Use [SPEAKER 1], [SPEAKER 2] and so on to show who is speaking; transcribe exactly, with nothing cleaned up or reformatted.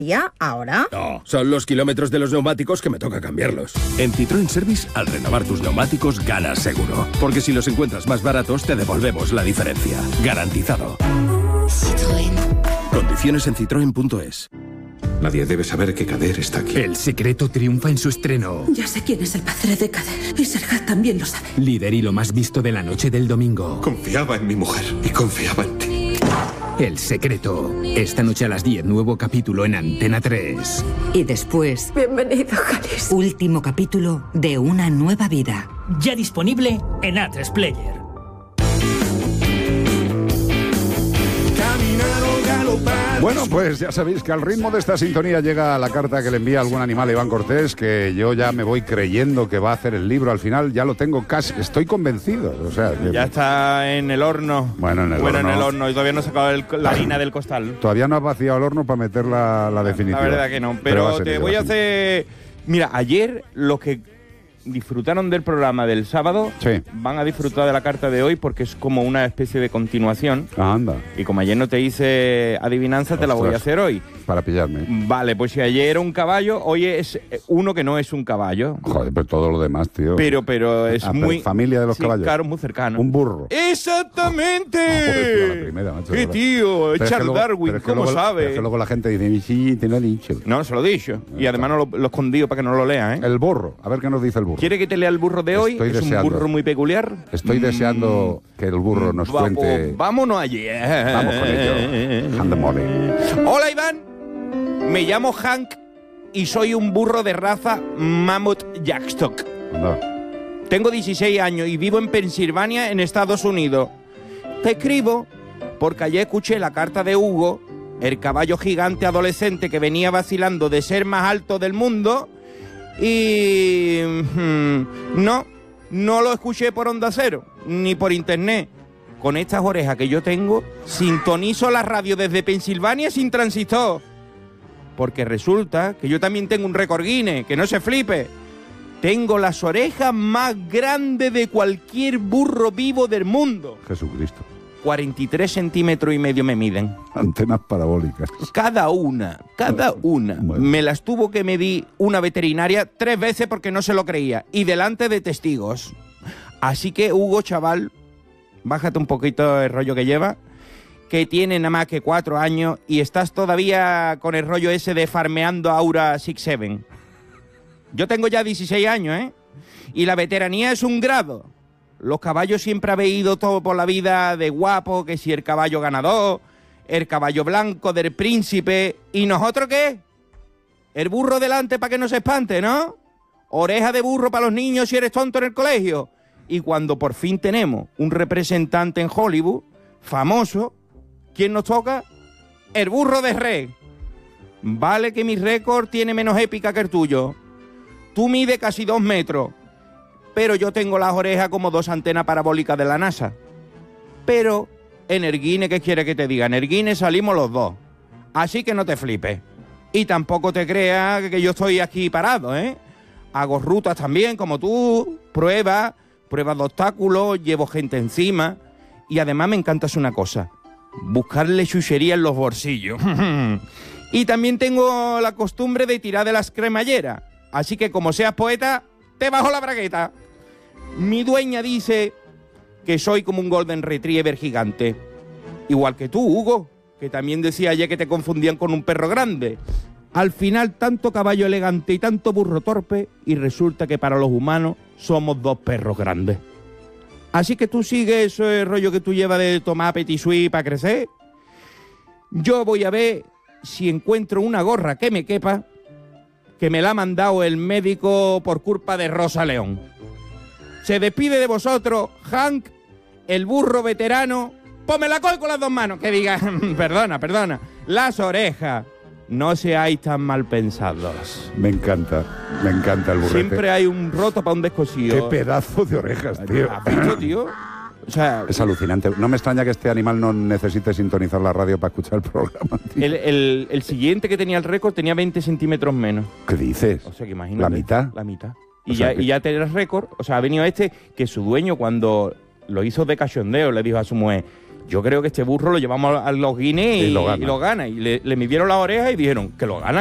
[SPEAKER 1] ¿Ya? ¿Ahora?
[SPEAKER 2] No, son los kilómetros de los neumáticos que me toca cambiarlos. En Citroën Service, al renovar tus neumáticos, ganas seguro. Porque si los encuentras más baratos, te devolvemos la diferencia. Garantizado.
[SPEAKER 3] Citroën.
[SPEAKER 2] Condiciones en citroen punto es.
[SPEAKER 4] Nadie debe saber que Kader está aquí.
[SPEAKER 5] El secreto triunfa en su estreno.
[SPEAKER 6] Ya sé quién es el padre de Kader. Y Serhat también lo sabe.
[SPEAKER 5] Líder y lo más visto de la noche del domingo.
[SPEAKER 4] Confiaba en mi mujer y confiaba en ti.
[SPEAKER 5] El secreto. Esta noche a las diez, nuevo capítulo en Antena tres.
[SPEAKER 7] Y después...
[SPEAKER 6] Bienvenido, Jalis.
[SPEAKER 7] Último capítulo de Una nueva vida.
[SPEAKER 8] Ya disponible en A tres Player.
[SPEAKER 9] Bueno, pues ya sabéis que al ritmo de esta sintonía llega la carta que le envía algún animal a Iván Cortés, que yo ya me voy creyendo que va a hacer el libro. Al final ya lo tengo casi, estoy convencido. O sea, que...
[SPEAKER 10] Ya está en el horno.
[SPEAKER 9] Bueno, en el
[SPEAKER 10] bueno,
[SPEAKER 9] horno.
[SPEAKER 10] en el horno. Y todavía no he sacado el, la harina del costal.
[SPEAKER 9] Todavía no has vaciado el horno para meter la, la definitiva.
[SPEAKER 10] La verdad que no. Pero,
[SPEAKER 9] Pero
[SPEAKER 10] te voy a hacer... Mira, ayer los que disfrutaron del programa del sábado
[SPEAKER 9] sí.
[SPEAKER 10] van a disfrutar de la carta de hoy porque es como una especie de continuación.
[SPEAKER 9] Ah, anda.
[SPEAKER 10] Y como ayer no te hice adivinanza, te
[SPEAKER 9] Ostras,
[SPEAKER 10] la voy a hacer hoy.
[SPEAKER 9] Para pillarme.
[SPEAKER 10] Vale, pues si ayer era un caballo, hoy es uno que no es un caballo.
[SPEAKER 9] Joder, pero todo lo demás, tío.
[SPEAKER 10] Pero, pero es
[SPEAKER 9] ah,
[SPEAKER 10] muy...
[SPEAKER 9] Pero familia de los
[SPEAKER 10] sí,
[SPEAKER 9] caballos.
[SPEAKER 10] Claro, muy cercano.
[SPEAKER 9] Un burro.
[SPEAKER 10] ¡Exactamente!
[SPEAKER 9] Ah, joder, tío, la primera, macho,
[SPEAKER 10] ¡Qué tío!
[SPEAKER 9] Pero
[SPEAKER 10] Charles
[SPEAKER 9] es que luego,
[SPEAKER 10] Darwin,
[SPEAKER 9] es que
[SPEAKER 10] ¿cómo
[SPEAKER 9] luego,
[SPEAKER 10] sabe?
[SPEAKER 9] Es que luego la gente dice, sí, te lo he dicho.
[SPEAKER 10] No, se lo he dicho. Y además no lo, lo he escondido para que no lo lea, ¿eh?
[SPEAKER 9] El burro. A ver qué nos dice el burro.
[SPEAKER 10] ¿Quiere que te lea el burro de hoy?
[SPEAKER 9] Estoy
[SPEAKER 10] es
[SPEAKER 9] deseando.
[SPEAKER 10] un burro muy peculiar.
[SPEAKER 9] Estoy deseando mm, que el burro nos
[SPEAKER 10] vamos,
[SPEAKER 9] cuente...
[SPEAKER 10] Vámonos allí.
[SPEAKER 9] Vamos con ello. Andemore.
[SPEAKER 10] Hola, Iván. Me llamo Hank y soy un burro de raza Mammoth Jackstock.
[SPEAKER 9] No.
[SPEAKER 10] Tengo dieciséis años y vivo en Pensilvania, en Estados Unidos. Te escribo porque ayer escuché la carta de Hugo, el caballo gigante adolescente que venía vacilando de ser más alto del mundo, y... Hmm, no, no lo escuché por Onda Cero, ni por internet. Con estas orejas que yo tengo, sintonizo la radio desde Pensilvania sin transistor. Porque resulta que yo también tengo un récord Guinness, que no se flipe. Tengo las orejas más grandes de cualquier burro vivo del mundo.
[SPEAKER 9] Jesucristo.
[SPEAKER 10] cuarenta y tres centímetros y medio me miden.
[SPEAKER 9] Antenas parabólicas.
[SPEAKER 10] Cada una, cada una.
[SPEAKER 9] Bueno.
[SPEAKER 10] Me las tuvo que medir una veterinaria tres veces porque no se lo creía. Y delante de testigos. Así que, Hugo, chaval, bájate un poquito el rollo que lleva, que tiene nada más que cuatro años y estás todavía con el rollo ese de farmeando Aura seis siete. Yo tengo ya dieciséis años, ¿eh? Y la veteranía es un grado. Los caballos siempre habéis ido todo por la vida de guapo, que si el caballo ganador, el caballo blanco del príncipe. ¿Y nosotros qué? El burro delante para que no se espante, ¿no? Oreja de burro para los niños si eres tonto en el colegio. Y cuando por fin tenemos un representante en Hollywood, famoso, ¿quién nos toca? El burro de Rey. Vale que mi récord tiene menos épica que el tuyo. Tú mides casi dos metros, pero yo tengo las orejas como dos antenas parabólicas de la NASA. Pero en el Guinness, ¿qué quiere que te diga? En el Guinness salimos los dos. Así que no te flipes. Y tampoco te creas que yo estoy aquí parado, ¿eh? Hago rutas también, como tú, pruebas, pruebas de obstáculos, llevo gente encima. Y además me encanta hacer una cosa, buscarle chuchería en los bolsillos. Y también tengo la costumbre de tirar de las cremalleras. Así que como seas poeta, te bajo la bragueta. Mi dueña dice que soy como un Golden Retriever gigante. Igual que tú, Hugo, que también decía ayer que te confundían con un perro grande. Al final, tanto caballo elegante y tanto burro torpe, y resulta que para los humanos somos dos perros grandes. Así que tú sigues ese rollo que tú llevas de tomar petit suisse para crecer. Yo voy a ver si encuentro una gorra que me quepa, que me la ha mandado el médico por culpa de Rosa León. Se despide de vosotros, Hank, el burro veterano. Ponme la coy con las dos manos. Que diga, perdona, perdona, las orejas. No seáis tan mal pensados.
[SPEAKER 9] Me encanta, me encanta el burrete.
[SPEAKER 10] Siempre hay un roto para un descosido.
[SPEAKER 9] Qué pedazo de orejas, tío.
[SPEAKER 10] ¿Has visto, tío? O sea,
[SPEAKER 9] es alucinante. No me extraña que este animal no necesite sintonizar la radio para escuchar el programa, tío.
[SPEAKER 10] El, el, el siguiente que tenía el récord tenía veinte centímetros menos.
[SPEAKER 9] ¿Qué dices?
[SPEAKER 10] O sea, que imagínate.
[SPEAKER 9] ¿La mitad?
[SPEAKER 10] La mitad. Y,
[SPEAKER 9] O sea
[SPEAKER 10] ya,
[SPEAKER 9] que...
[SPEAKER 10] y ya tenía el récord. O sea, ha venido este que su dueño, cuando lo hizo de cachondeo, le dijo a su mujer: yo creo que este burro lo llevamos a los Guinness y,
[SPEAKER 9] Y lo gana.
[SPEAKER 10] y lo gana. Y le, le midieron las orejas y dijeron que lo gana.